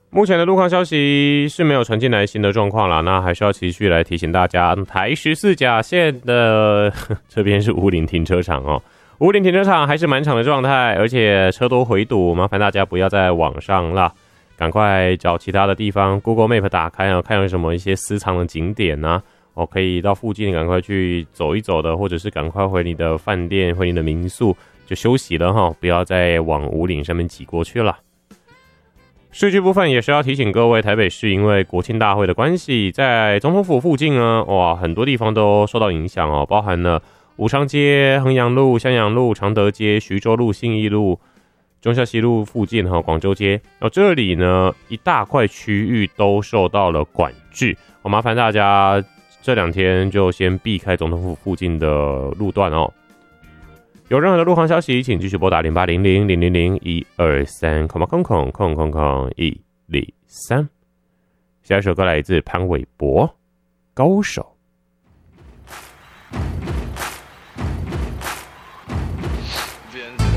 目前的路况消息是没有传进来新的状况啦，那还是要持续来提醒大家，台14甲线的这边是武岭停车场哦，武岭停车场还是满场的状态，而且车多回堵，麻烦大家不要在网上啦，赶快找其他的地方 Google Map 打开啊，看有什么一些私藏的景点啊，可以到附近赶快去走一走的，或者是赶快回你的饭店、回你的民宿就休息了哈，不要再往武岭上面挤过去了。市区部分也是要提醒各位，台北市因为国庆大会的关系，在总统府附近呢，很多地方都受到影响哦，包含了武昌街、衡阳路、襄阳路、常德街、徐州路、信义路、忠孝西路附近广州街，这里呢一大块区域都受到了管制，麻烦大家这2天就先避开总统府附近的路段哦。有任何的路况消息，请继续拨打0800-000-123，123。下一首歌来自潘玮柏，《高手》。 vientre